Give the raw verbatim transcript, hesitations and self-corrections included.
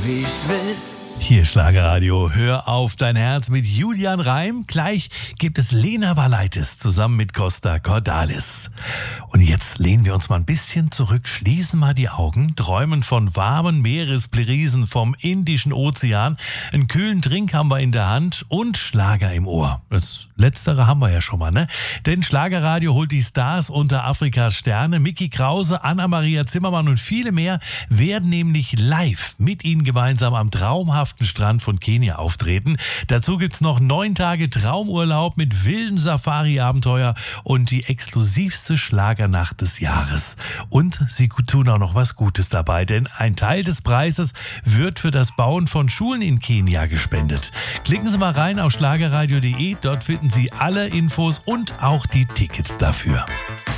wie ich will. Hier Schlagerradio, hör auf dein Herz mit Julian Reim. Gleich gibt es Lena Valaitis zusammen mit Costa Cordalis. Und jetzt lehnen wir uns mal ein bisschen zurück, schließen mal die Augen, träumen von warmen Meeresbrisen vom Indischen Ozean. Einen kühlen Drink haben wir in der Hand und Schlager im Ohr. Das Letztere haben wir ja schon mal, ne? Denn Schlagerradio holt die Stars unter Afrikas Sterne. Micky Krause, Anna-Maria Zimmermann und viele mehr werden nämlich live mit ihnen gemeinsam am traumhaften Strand von Kenia auftreten. Dazu gibt's noch neun Tage Traumurlaub mit wilden Safari-Abenteuer und die exklusivste Schlagernacht des Jahres. Und sie tun auch noch was Gutes dabei, denn ein Teil des Preises wird für das Bauen von Schulen in Kenia gespendet. Klicken Sie mal rein auf schlagerradio punkt de, dort finden Sie alle Infos und auch die Tickets dafür.